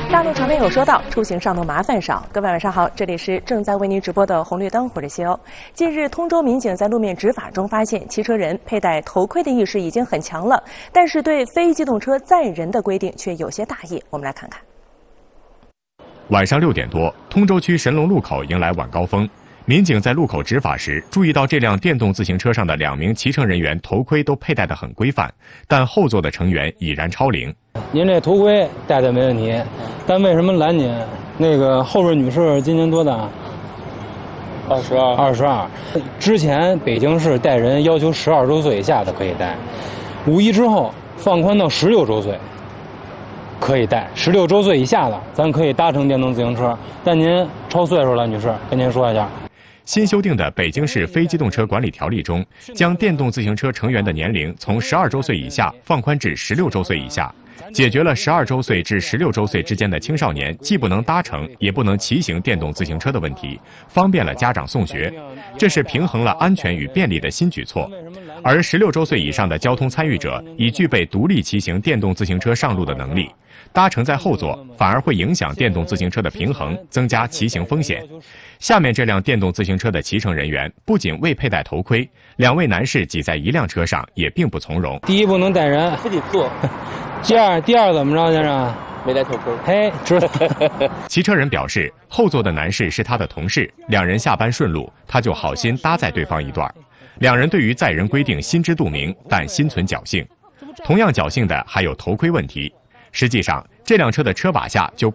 大陆传媒有说到，出行上路麻烦少。各位晚上好，这里是正在为您直播的红绿灯，我是西欧。近日，通州民警在路面执法中发现，汽车人佩戴头盔的意识已经很强了，但是对非机动车载人的规定却有些大意。我们来看看。 晚上6点多，通州区神龙路口迎来晚高峰。民警在路口执法时，注意到这辆电动自行车上的2名骑乘人员头盔都佩戴得很规范，但后座的成员已然超龄。 您这头盔戴的没问题，但为什么拦您？那个后边女士今年多大？22。之前北京市带人要求12周岁以下的可以戴，5.1之后放宽到16周岁可以戴，16周岁以下的咱可以搭乘电动自行车。但您超岁数了，女士，跟您说一下。 新修订的《北京市非机动车管理条例》中，将电动自行车成员的年龄从12周岁以下放宽至16周岁以下，解决了12周岁至16周岁之间的青少年既不能搭乘也不能骑行电动自行车的问题，方便了家长送学。这是平衡了安全与便利的新举措。而16周岁以上的交通参与者已具备独立骑行电动自行车上路的能力，搭乘在后座反而会影响电动自行车的平衡，增加骑行风险。下面这辆电动自行车的骑乘人员不仅未佩戴头盔，2位男士挤在一辆车上也并不从容。 第一不能带人， 非得坐。 第二怎么着，先生？ 没戴头盔。 嘿，知道。 骑车人表示，后座的男士是他的同事，2人下班顺路，他就好心搭载对方一段。2人对于载人规定心知肚明，但心存侥幸。同样侥幸的还有头盔问题。实际上，这辆车的车把下就